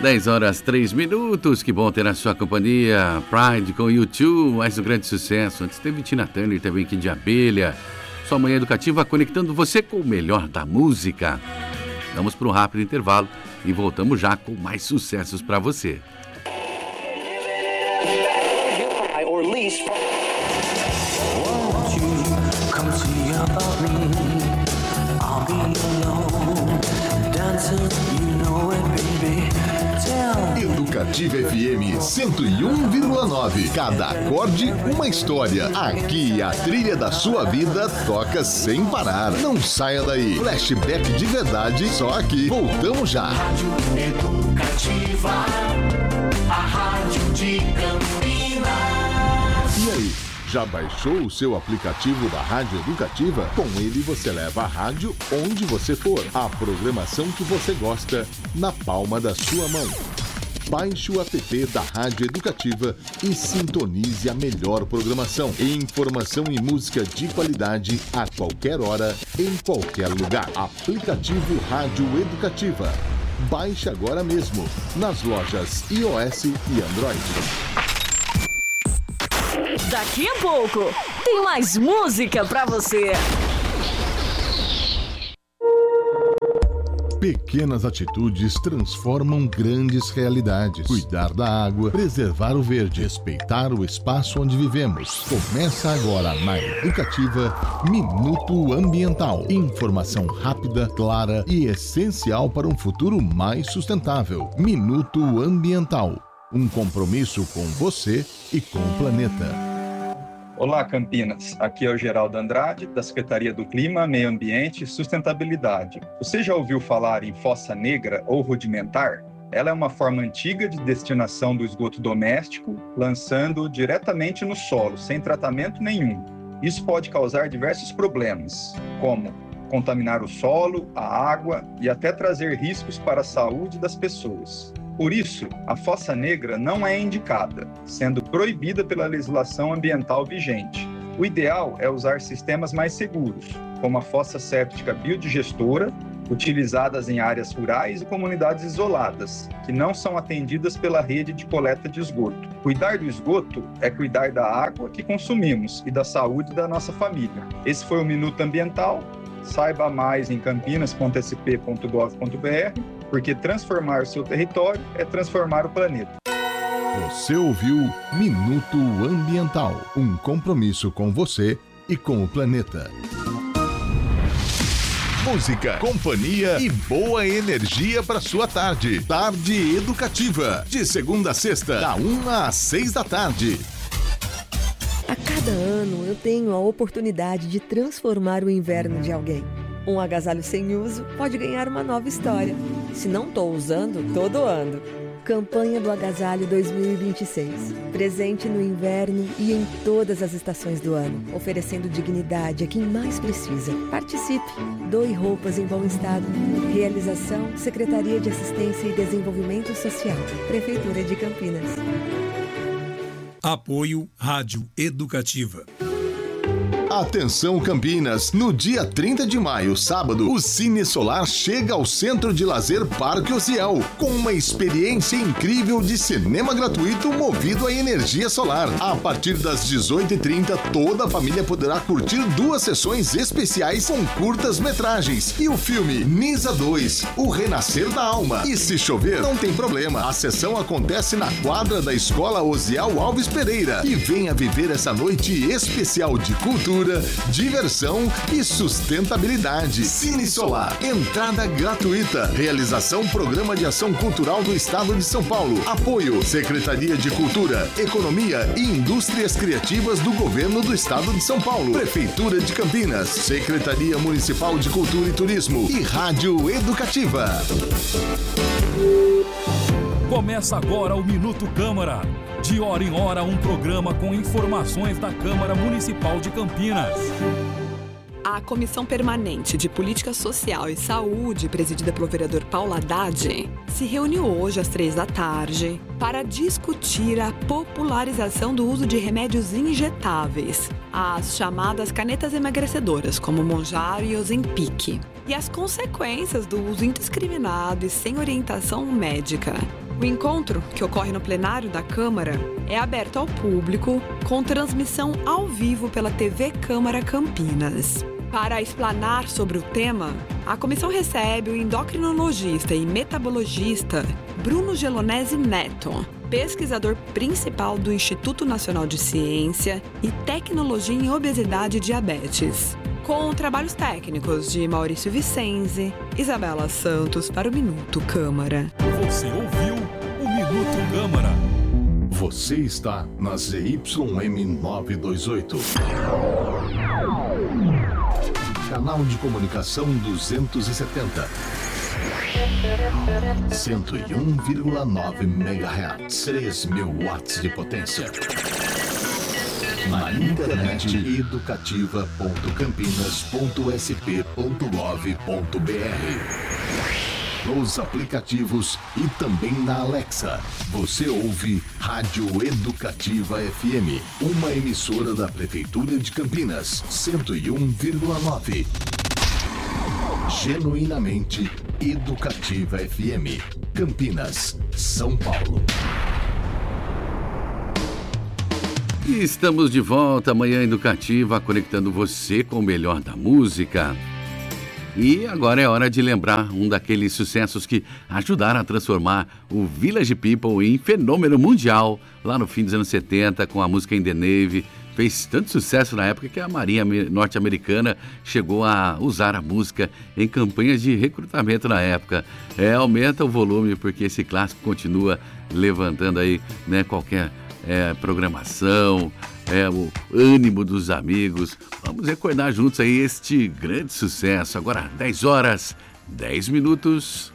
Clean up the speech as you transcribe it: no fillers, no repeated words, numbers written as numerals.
10 horas 3 minutos, que bom ter a sua companhia. Pride com U2, mais um grande sucesso. Antes teve Tina Turner, também Kid de Abelha. Sua manhã educativa conectando você com o melhor da música. Vamos para um rápido intervalo e voltamos já com mais sucessos para você. Educativa FM 101,9. Cada acorde, uma história. Aqui a trilha da sua vida toca sem parar. Não saia daí. Flashback de verdade, só aqui. Voltamos já. Rádio Educativa, a rádio de Campinas. E aí, já baixou o seu aplicativo da Rádio Educativa? Com ele você leva a rádio onde você for. A programação que você gosta na palma da sua mão. Baixe o app da Rádio Educativa e sintonize a melhor programação. Informação e música de qualidade a qualquer hora, em qualquer lugar. Aplicativo Rádio Educativa. Baixe agora mesmo, nas lojas iOS e Android. Daqui a pouco, tem mais música pra você. Pequenas atitudes transformam grandes realidades. Cuidar da água, preservar o verde, respeitar o espaço onde vivemos. Começa agora na Educativa Minuto Ambiental. Informação rápida, clara e essencial para um futuro mais sustentável. Minuto Ambiental. Um compromisso com você e com o planeta. Olá, Campinas. Aqui é o Geraldo Andrade, da Secretaria do Clima, Meio Ambiente e Sustentabilidade. Você já ouviu falar em fossa negra ou rudimentar? Ela é uma forma antiga de destinação do esgoto doméstico, lançando-o diretamente no solo, sem tratamento nenhum. Isso pode causar diversos problemas, como contaminar o solo, a água e até trazer riscos para a saúde das pessoas. Por isso, a fossa negra não é indicada, sendo proibida pela legislação ambiental vigente. O ideal é usar sistemas mais seguros, como a fossa séptica biodigestora, utilizadas em áreas rurais e comunidades isoladas, que não são atendidas pela rede de coleta de esgoto. Cuidar do esgoto é cuidar da água que consumimos e da saúde da nossa família. Esse foi o Minuto Ambiental. Saiba mais em campinas.sp.gov.br, porque transformar o seu território é transformar o planeta. Você ouviu Minuto Ambiental, um compromisso com você e com o planeta. Música, companhia e boa energia para sua tarde. Tarde Educativa, de segunda a sexta, da 1 às 6 da tarde. A cada ano eu tenho a oportunidade de transformar o inverno de alguém. Um agasalho sem uso pode ganhar uma nova história. Se não estou usando, tô doando. Campanha do Agasalho 2026. Presente no inverno e em todas as estações do ano, oferecendo dignidade a quem mais precisa. Participe. Doe roupas em bom estado. Realização Secretaria de Assistência e Desenvolvimento Social. Prefeitura de Campinas. Apoio Rádio Educativa. Atenção Campinas, no dia 30 de maio, sábado, o Cine Solar chega ao Centro de Lazer Parque Osiel, com uma experiência incrível de cinema gratuito movido a energia solar. A partir das 18h30, toda a família poderá curtir 2 sessões especiais com curtas metragens e o filme Nisa 2, O Renascer da Alma. E se chover, não tem problema, a sessão acontece na quadra da Escola Osiel Alves Pereira. E venha viver essa noite especial de cultura, diversão e sustentabilidade. Cine Solar, entrada gratuita. Realização Programa de Ação Cultural do Estado de São Paulo. Apoio Secretaria de Cultura, Economia e Indústrias Criativas do Governo do Estado de São Paulo. Prefeitura de Campinas, Secretaria Municipal de Cultura e Turismo e Rádio Educativa. Começa agora o Minuto Câmara. De hora em hora, um programa com informações da Câmara Municipal de Campinas. A Comissão Permanente de Política Social e Saúde, presidida pelo vereador Paulo Haddad, se reuniu hoje às 15h para discutir a popularização do uso de remédios injetáveis, as chamadas canetas emagrecedoras, como Mounjaro e Ozempic, e as consequências do uso indiscriminado e sem orientação médica. O encontro, que ocorre no plenário da Câmara, é aberto ao público, com transmissão ao vivo pela TV Câmara Campinas. Para explanar sobre o tema, a comissão recebe o endocrinologista e metabologista Bruno Gelonesi Neto, pesquisador principal do Instituto Nacional de Ciência e Tecnologia em Obesidade e Diabetes, com trabalhos técnicos de Maurício Vicenzi, Isabela Santos para o Minuto Câmara. Você ouviu o Minuto Câmara. Você está na ZYM 928. Canal de comunicação 270. 101,9 MHz. 3.000 watts de potência. Na internet educativa.campinas.sp.gov.br. Nos aplicativos e também na Alexa. Você ouve Rádio Educativa FM, uma emissora da Prefeitura de Campinas, 101,9. Genuinamente Educativa FM, Campinas, São Paulo. E estamos de volta, Manhã Educativa, conectando você com o melhor da música. E agora é hora de lembrar um daqueles sucessos que ajudaram a transformar o Village People em fenômeno mundial lá no fim dos anos 70 com a música In The Navy. Fez tanto sucesso na época que a Marinha norte-americana chegou a usar a música em campanhas de recrutamento na época. Aumenta o volume porque esse clássico continua levantando aí, né, qualquer programação, o ânimo dos amigos. Vamos recordar juntos aí este grande sucesso. Agora 10 horas, 10 minutos.